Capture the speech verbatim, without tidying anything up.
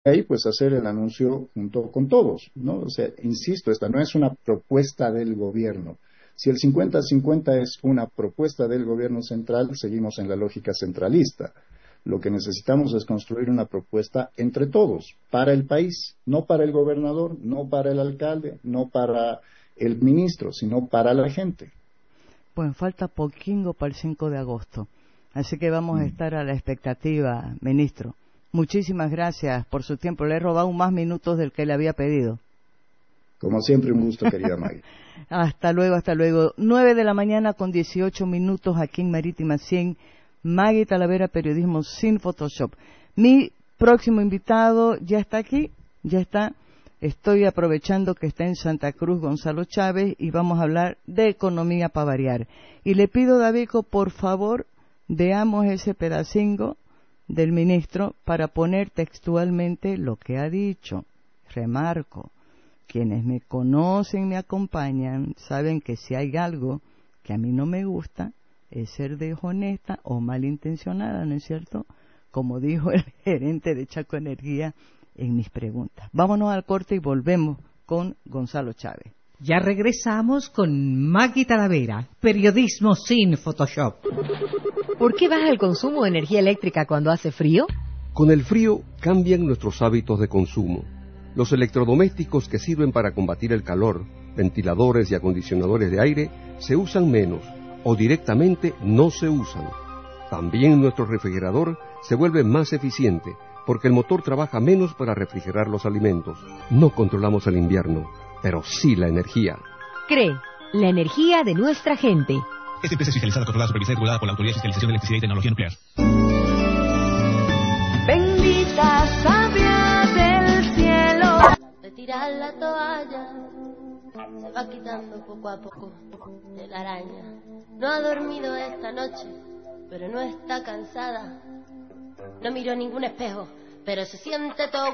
ahí pues hacer el anuncio junto con todos, ¿no? O sea, insisto, esta no es una propuesta del gobierno. Si el cincuenta cincuenta es una propuesta del gobierno central, seguimos en la lógica centralista. Lo que necesitamos es construir una propuesta entre todos, para el país, no para el gobernador, no para el alcalde, no para el ministro, sino para la gente. Bueno, falta poquingo para el cinco de agosto, así que vamos mm. a estar a la expectativa, ministro. Muchísimas gracias por su tiempo. Le he robado más minutos del que le había pedido. Como siempre, un gusto, querida Maggie. Hasta luego, hasta luego. Nueve de la mañana con dieciocho minutos aquí en Marítima cien. Maggie Talavera, periodismo sin Photoshop. Mi próximo invitado ya está aquí, ya está. Estoy aprovechando que está en Santa Cruz Gonzalo Chávez y vamos a hablar de economía para variar. Y le pido, Davico, por favor, veamos ese pedacingo del ministro para poner textualmente lo que ha dicho. Remarco, quienes me conocen, me acompañan, saben que si hay algo que a mí no me gusta es ser deshonesta o malintencionada, ¿no es cierto? Como dijo el gerente de Chaco Energía en mis preguntas. Vámonos al corte y volvemos con Gonzalo Chávez. Ya regresamos con Maggie Talavera, periodismo sin Photoshop. ¿Por qué baja el consumo de energía eléctrica cuando hace frío? Con el frío cambian nuestros hábitos de consumo. Los electrodomésticos que sirven para combatir el calor, ventiladores y acondicionadores de aire, se usan menos o directamente no se usan. También nuestro refrigerador se vuelve más eficiente porque el motor trabaja menos para refrigerar los alimentos. No controlamos el invierno, pero sí la energía. CREE, la energía de nuestra gente. Esta empresa es fiscalizada, controlada, supervisada y regulada por la Autoridad de Fiscalización de Electricidad y Tecnología Nuclear. Bendita sabia del cielo. De tirar la toalla, se va quitando poco a poco de la araña. No ha dormido esta noche, pero no está cansada. No miró ningún espejo, pero se siente todo